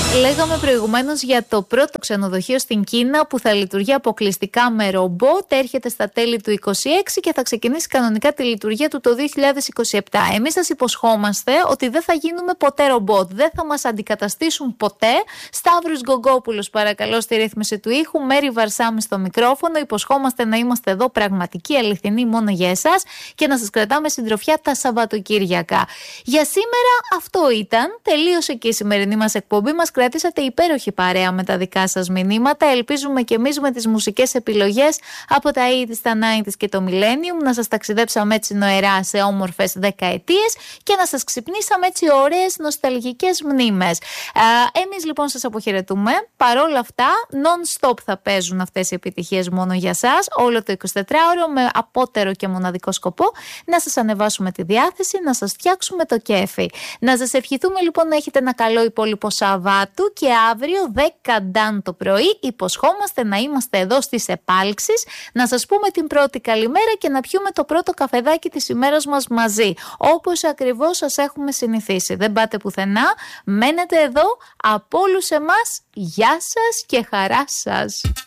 Λέγαμε προηγουμένως για το πρώτο ξενοδοχείο στην Κίνα που θα λειτουργεί αποκλειστικά με ρομπότ. Έρχεται στα τέλη του 2026 και θα ξεκινήσει κανονικά τη λειτουργία του το 2027. Εμείς σας υποσχόμαστε ότι δεν θα γίνουμε ποτέ ρομπότ. Δεν θα μας αντικαταστήσουν ποτέ. Σταύρος Γκογκόπουλος, παρακαλώ, στη ρύθμιση του ήχου. Μέρη Βαρσάμι στο μικρόφωνο. Υποσχόμαστε να είμαστε εδώ πραγματικοί, αληθινοί, μόνο για εσάς και να σας κρατάμε συντροφιά τα Σαββατοκύριακα. Για σήμερα αυτό ήταν. Τελείωσε και η σημερινή μας εκπομπή. Μας κρατήσατε υπέροχη παρέα με τα δικά σας μηνύματα. Ελπίζουμε και εμείς με τις μουσικές επιλογές από τα 80's, τα 90's και το Millennium να σας ταξιδέψαμε έτσι νοερά σε όμορφες δεκαετίες και να σας ξυπνήσαμε έτσι ωραίες νοσταλγικές μνήμες. Εμείς λοιπόν σας αποχαιρετούμε. Παρόλα αυτά, non-stop θα παίζουν αυτές οι επιτυχίες μόνο για σας, όλο το 24ωρο, με απότερο και μοναδικό σκοπό να σας ανεβάσουμε τη διάθεση, να σας φτιάξουμε το κέφι. Να σας ευχηθούμε λοιπόν να έχετε ένα καλό υπόλοιπο Σαββάτου και αύριο 10 ντάν το πρωί υποσχόμαστε να είμαστε εδώ στις επάλξεις, να σας πούμε την πρώτη καλημέρα και να πιούμε το πρώτο καφεδάκι της ημέρας μας μαζί, όπως ακριβώς σας έχουμε συνηθίσει. Δεν πάτε πουθενά, μένετε εδώ. Από όλους εμάς, γεια σας και χαρά σας.